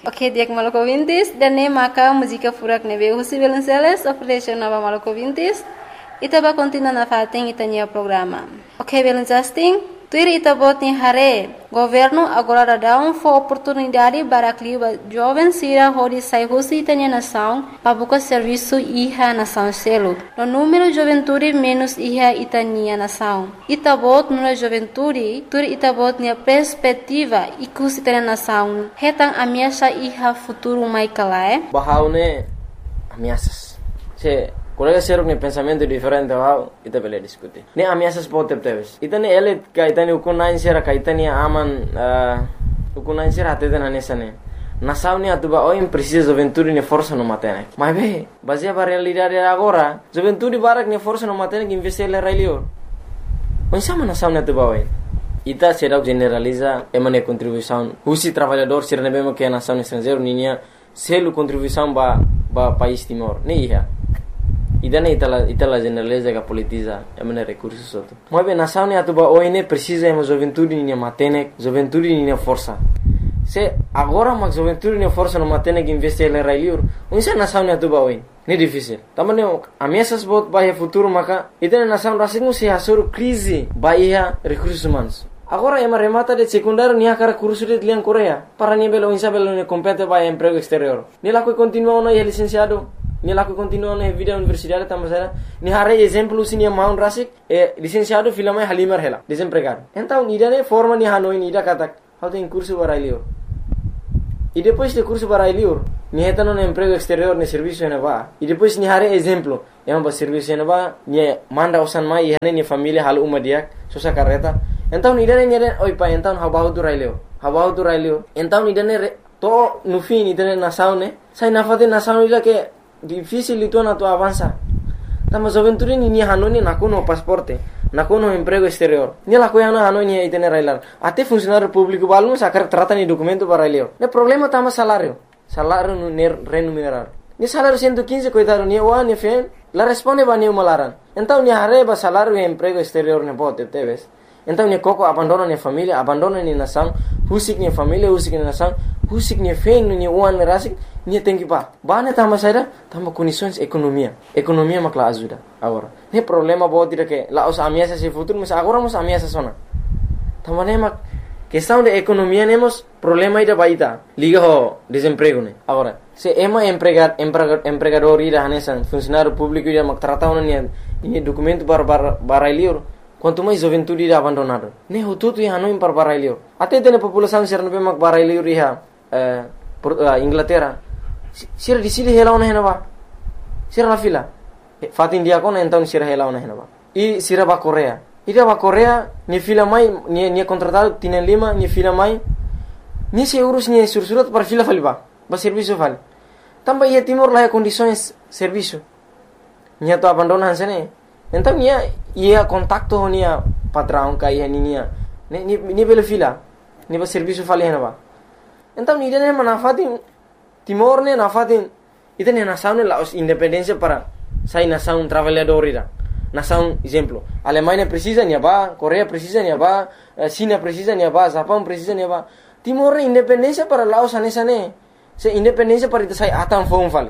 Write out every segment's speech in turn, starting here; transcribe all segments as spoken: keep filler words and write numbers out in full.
Ok, dia que maluco vintis, dan ne maka música furak nebe husi Belenceles, operation nova maluco vintis, itaba continua na fating itania programa. Ok, Belencasting, tuir itabot ni hare, governo agora dá um for oportunidade para clima jovem sira hori sai husi itania nação, para buscar serviço iha nação selo. No número de juventude menos iha itania nação. Itabot no juventude, tuir itabot ni perspectiva ikus itania nação. Hetang ameaça iha futuro mai kala, eh? Bahaune ameaças. Se colega seruk ni pensamento diferente bahau ita bele diskuti. Ni ameaças pode teves. Ita ni ele kaitani ukunain sera kaitani aman ukunain sera atete na nesane. Nação ni atuba oi precisa juventude ni força no matene. Mas be, baseia para realidade agora, juventude barak ni força no matene que investir le railio. Onsama nação ni atuba oi. Ita será generaliza emane contribuição. Husi trabalhador ser nebemo que a nação estrangeiro ninya selo contribuição ba ba país Timor. Ni ia. Idana itala itala generaliza que politiza emane recursos outro. Mas bem nação ni atuba oi ne precisa ema juventude ni matene, juventude ni força. Se agora mas juventude ni força no matene que investir le railio. Unsa nação ni atuba oi. Ni difícil. Também ameaças bot bahia futuro maka idana nação rasingu se hasur crise bahia recursos humanos. Agora ema remata de secundário ni akara curso de lian Coreia para ni belo insa belo ni compete bahia emprego exterior. Ni lá que continua no é licenciado, ni lá que continua na vida universidade também ni hare exemplo sini maun rasik é licenciado filama halimar hela desempregado. Então ni dane forma ni hanoi ni da katak how tem curso para lior. E depois de curso para lior ni heta no emprego exterior ni serviço na ba. E depois ni hare exemplo é um serviço na ba ni manda usan mai e ni família halu umadiak sosa carreta. Então ni dane ni dane oi pa então habahu tu raileo habahu tu raileo então ni dane to no fim ni dane nação ne sai na fate nação ila que difícil itu na tu avança. Tama juventude ni ni hanoni na kono pasporte na kono emprego exterior ni la koyana hanoni ai tene railar até funcionário público balmo sacar trata ni documento para raileo. Ne problema tama salário salário no remunerar ni salário cento e quinze coitado ni wa ni fen la responde ba ni malaran. Então ni hareba salário e emprego exterior ne bote teves. Então ni koko abandona ni família, abandona ni nação, husik ni família, husik ni nação, husik ni fen ni uan rasik, ni tem que pa. Bane tama saída, tama condições economia. Economia makla ajuda agora. Ne problema bo tira que lá os ameaças se futuro, mas agora mos ameaças sona. Tama ne mak questão de economia nemos problema ida baita. Liga ho desemprego ne. Agora, se ema empregar empregador ida hanesan, funcionário público ida mak trata ni ni documento para para lior. Quanto mais juventude irá abandonado. Ne hututu ia não impar barailio. Até tem a população ser não mak barailio iha Inglaterra. Sira di sili hela ona henaba. Sira la fila. Fat India kona então sira hela ona henaba. E sira ba Coreia. Ida ba Coreia ni fila mai ni ni contratado tienen lima ni fila mai. Ni se euros ni sursurat para fila faliba. Ba serviço fal. Tamba ia Timor lá condições serviço. Nia to abandonan sene. Então ia ia contacto honia patrão ka ia ninia ni ni belo fila ni ba serviço fali henaba. Então ni dene manafatin Timor ne nafatin itene nação ne la independência para sai nação trabalhador ira. Nação exemplo, Alemanha precisa ni ba, Coreia precisa ni ba, China precisa ni ba, Japão precisa ni ba. Timor ne independência para Laos anesa ne. Se independência para ita sai atan fon fali.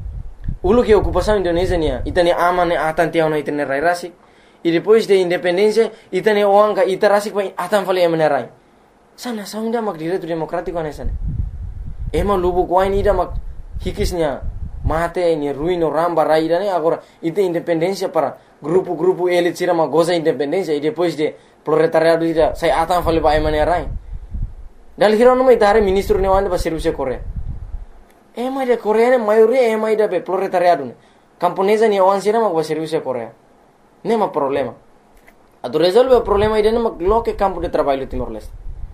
Ulu que ocupação Indonésia nia, itane aman ne atan tiao na itane rai rasik. E depois de independência, itane oanga ita rasik pa atan fali emane rai. Sa nação ida mak direito democrático anesa ne. Ema lubu kuain ida mak hikisnya mate ni ruino ramba rai ida ne agora ita independência para grupo-grupo elit sira mak goza independência e depois de proletariado ida sai atan fali pa emane rai. Dal hirono mai tare ministro ne wande ba serviço Coreia. Ema ida Coreia ne maioria ema ida be proletariado ne. Camponesa ni awan sira mak ba serviço Coreia. Nema problema. Ado resolve o problema ida ne mak loke campo de trabalho Timor-Leste.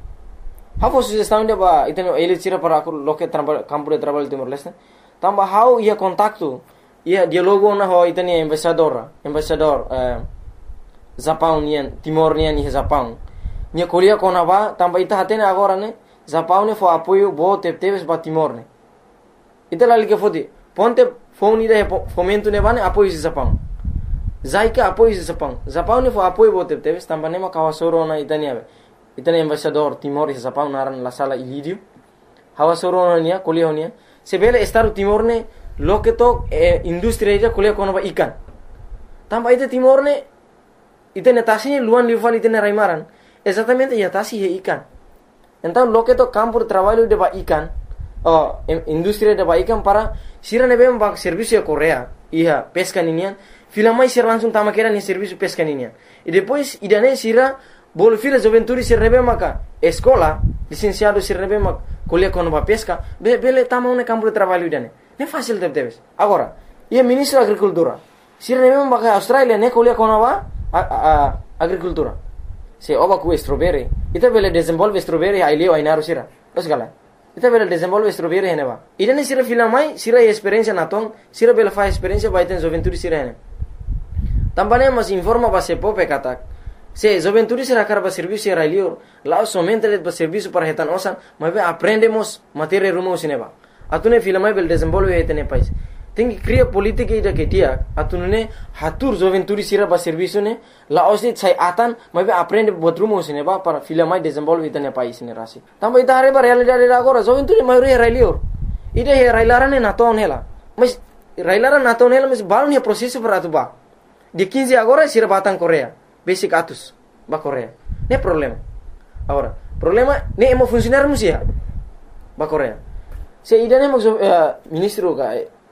How sugestão de ba iteno elit sira para loke campo de trabalho Timor-Leste. Tamba how ia contacto ia dialogo na ho iteni embaixador, embaixador eh, Japão nian Timor nian ni Japão. Nia Coreia kona ba tamba ita hatene agora ne Japão ne fo apoio bo teves ba Timor ne. Ita lali que fodi ponte phone ida fomento ne bane apoio de Japão. Zaika apoio de Japão. Japão ne fo apoio bo teves tamba ne ma kawasoro na itania. Itani embaixador Timor e Japão naran la sala Ilírio. hawa soro nia kuliah nia sebele Estado Timor ne loke to eh, industria ida kuliah kono ba ikan tamba ite Timor ne ite netasi luan liuval ite ne raimaran exatamente ya tasi he ikan então loke to campo de trabalho de ba ikan oh industria de ba ikan para sira ne bem ba serviço Korea iya pesca ninian filamai sira langsung tama kera ni serviço pesca ninian e depois idane sira bolo fila juventude sira ne bem maka escola licenciado sira ne bem mak kuliah kono ba pesca be bele tama un campo de trabalho idane ne fácil de teves agora ia ministro agricultura sira ne bem maka Australia ne kuliah kono ba agricultura se oba ku strawberry ita bele desenvolve strawberry ai leo ai naru sira os gala ita bele desenvolve strawberry hene ba idane sira filamai sira experiência naton sira bele fa experiência ba iten juventude sira hene também mas informa ba se pope katak se juventude sira karba serviço era leo lá somente le ba serviço para hetan osan mas be aprendemos matéria rumo sineba atune filamai bele desenvolve hetene pais tem cria política ida que dia atunune hatur juventude sira ba serviço ne la osni sai atan mas be aprende botrumo sineba para filamai desenvolve hetene pais ne rasi também ida hare ba realidade agora juventude maioria era leo ida he railarane naton hela mas railaran naton hela mas balun he processo para atuba de quinze agora sira batan Korea basic atus ba Korea ne problema agora problema ne emo funcionar musia ba Korea se ida ne mo uh, ministro ka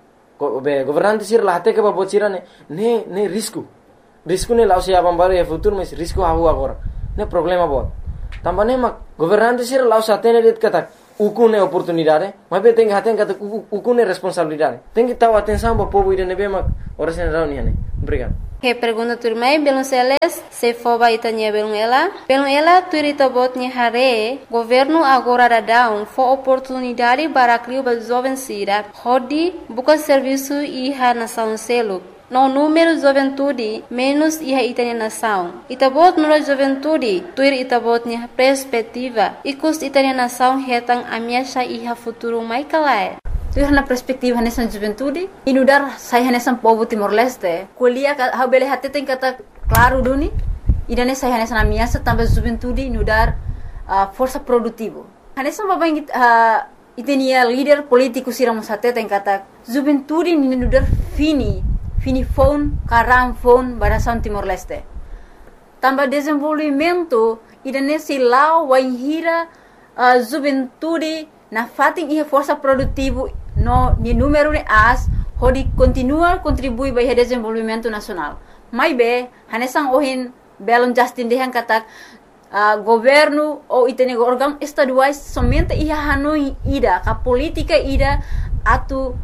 be governante sir lahate ke ba bocira ne ne ne risco risco ne lausia bambare e futuro mas risco havu agora ne problema bot tambane ma governante sir lausa tene det kata ukune oportunidade mas be tem haten kata ukune responsabilidade tem que taw atenção ba povo ida ne be ma ora sen rauni ne obrigado. Que pergunta turmai belum seles se foba itanya belum ela belum ela turita botnya hare governo agora da down for oportunidade para criar ba jovem sira hodi buka serviço iha nação selo no número juventude menos iha itanya nação itabot no juventude tuir itabotnya perspectiva ikus itanya nação hetang amiasha iha futuro mai kalai tuir na perspektiva nessa juventude inudar sai nessa povo Timor-Leste kuliah ha bele hatte tem kata claro duni idane sai nessa amiasa também juventude inudar uh, força produtivo nessa baba uh, itenia líder político siramos hatte tem kata juventude inudar fini fini phone karam phone barasan Timor-Leste também desenvolvimento idane silau waihira uh, juventude na fating ia força produtivo no ni número de as hodi continua contribui para o desenvolvimento nacional mai be hanesang ohin belon justin dehan katak uh, governo ou itene órgão estaduais somente ia hanoi ida ka política ida atu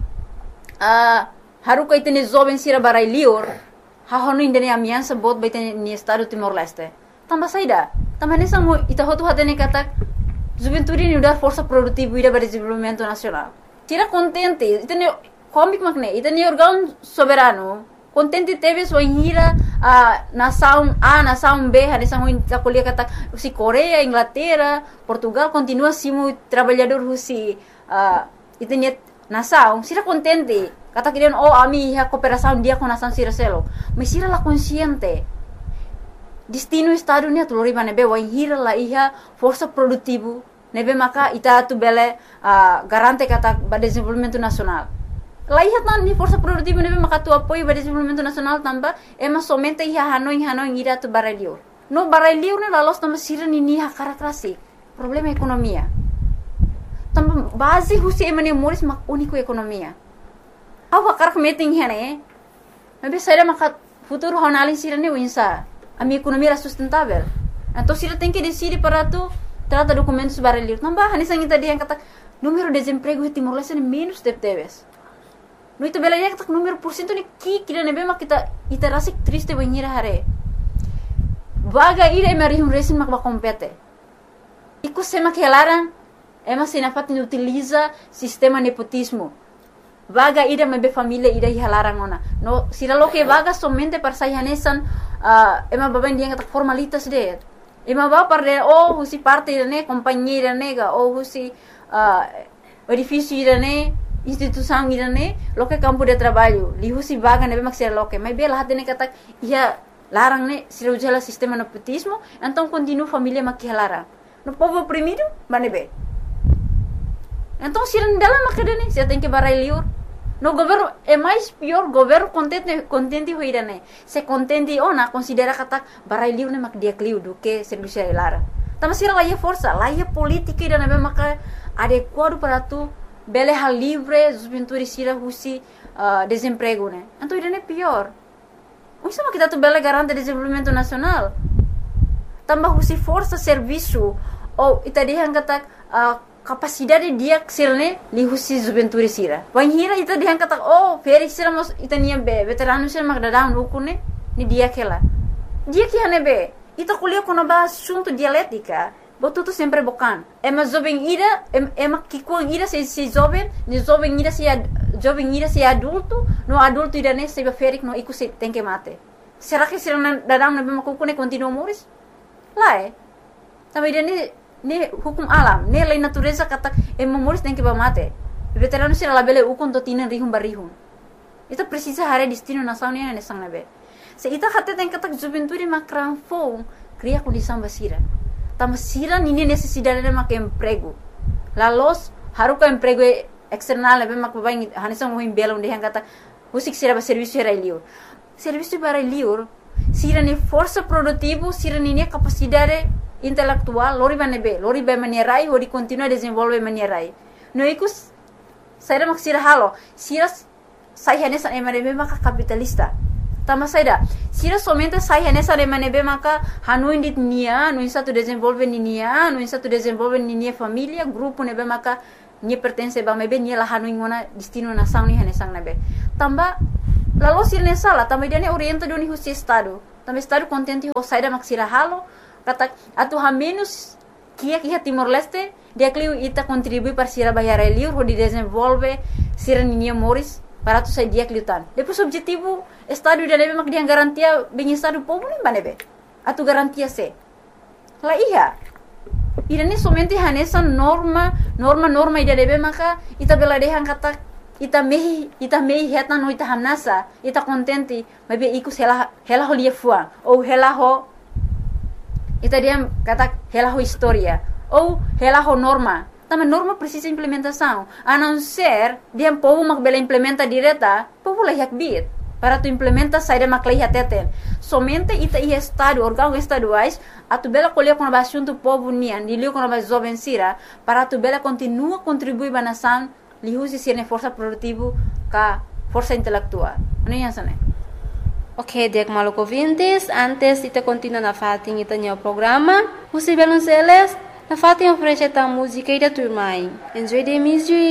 uh, haruka itene jovem sira barai lior ha hanoi indene amiansa bot baitene ni estado Timor-Leste tamba saida tamba hanesang mo ita hotu hatene katak juventude ni udar força produtiva ida para desenvolvimento nacional tira contente itene comic magne itene órgão soberano contente teve sua hira a nação A nação B hanesang ho kuliah kata si Korea Inglaterra Portugal continua simu trabalhador husi uh, itene nação sira contente kata kirian oh ami ha cooperação dia com nação sira selo mas sira la consciente destino estado ni atulori bane be wa hira la iha força produtivo nebe maka ita tu bele uh, garante kata ba desenvolvimento nacional la iha tan ni força produtivo nebe maka tu apoio ba desenvolvimento nacional tamba ema somente iha hanoi hanoi ira tu baralio no baralio ne la los tamba sira ni ni ha karakrasi problema ekonomia tamba base husi emane moris mak unico ekonomia awa karak meeting hene nebe saira maka futuro honalin sira ni winsa a minha economia era sustentável. Então, se ele tem que decidir para tu, trata documentos baralhos. Não vai, nessa gente dia kata número de desemprego em Timor-Leste é menos de teves. No itu bela ya kata número por cento ni ki kira nebe mak kita ita rasik triste banhira hare. Vaga ira emari um resin mak ba compete. Iku sema que elaran ema sinafat ni utiliza sistema nepotismo. Vaga ida mebe família ida hilaran ona. No sira lo que vaga somente para sayanesan uh, ema baben dia kata formalitas de. Ema ba parde oh husi parte ne companhia nega oh husi uh, edifício ne instituição ne lo que campo de trabalho li husi vaga nebe maksira lo que mas bela hatene kata ia larang ne sira ujala sistema nepotismo então continua família makihalara. No povo oprimido banebe Então, se não dela macadane, você tem que barai liur. No governo é mais pior, governo contente contente hoira né. Se contente ona considera kata barai liur né mak dia kliu do que serviço lara. Tama sira lá força, lá é política ida né maka adequado para tu bele hal livre, juventude sira husi uh, desemprego né. Então ida né pior. O sama kita tu bele garante desenvolvimento nacional. Tambah husi força serviço ou ita dia kata uh, capacidade dia xilne li husi juventude sira. Wan hira ita dia kata oh feri sira mos ita nia be veterano sira mak dadang ukune ni dia kela. Dia que hane be ita kuliah kono ba assunto dialética. Botu tu sempre bokan. Ema jovem ira ema kikuang ira se se jovem, ni jovem ira se jovem ira se adulto, no adulto ira ne se ferik no iku se tem que mate. Será que sira dadang na be makukune continua moris? Lá é. Também ira ne hukum alam, ne lei natureza kata e memoris tem que ba mate. Veterano sira labele ukon to tinan rihum barihum. Ita precisa hare destino nação ne ne sang nabe. Se ita kata tem kata juventude makran fo cria condição basira. Tama sira nini necessidade de mak emprego. La los haruka emprego external nabe mak babai hanisang mo bela onde hang kata husik sira ba serviço era liur. Serviço para liur sira ni força produtivo, sira nini capacidade intelectual, lori banebe, lori ba manierai, ori continua desenvolve manierai. No ikus saira mak sira halo, sira sai hanesa emanebe maka capitalista. Tama saida, sira somente sai hanesa emanebe maka hanu indit nia, no insa tu desenvolve nia, no insa tu desenvolve nia família, grupo nebe maka ni pertence ba mebe ni la hanu ingona destino nação ni hanesang nebe. Tamba lalu sira nesa la, tamba dia ne orienta do ni husi estado. Tamba estado contente o saida mak sira halo. Kata atu ha menos kia kia Timor Leste dia kliu ita contribui para sira bayar liur ho di desenvolve sira ninia moris para tu sai dia kliu tan. Depois objetivo estado dia nebe mak dia garantia bem estado povo nem banebe. Atu garantia se. La iya. Ida ni somente hanesa norma norma norma ida nebe maka ita bela dehan kata ita mehi ita mehi heta no ita hanasa ita contente mebe iku hela hela ho lia fuang ou hela ho ita dia kata hela ho história ou hela ho norma. Também norma precisa implementação. A não ser dia povo mak bela implementa direta, povo lah yak bit. Para tu implementa saída mak lah teten. Somente ita i estado órgão estaduais a tu bela colher com a assunto povo nian, dilio com a jovem sira, para tu bela continua contribuir ba nação, li usi sirne força produtivo ka força intelectual. Não é assim, né? Ok, dek maluco ouvintes, antes de continuar na fatin ita o programa, o Sibelun Celes, na fatin oferece a música e da turma. Enjoy the music.